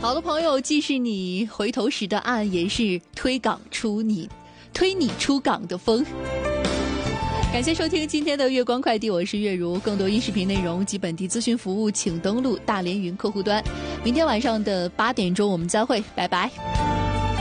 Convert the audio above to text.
好的朋友，既是你回头时的岸，也是推你出港的风。感谢收听今天的月光快递，我是月如。更多音视频内容及本地资讯服务，请登录大连云客户端。明天晚上的8点钟我们再会，拜拜。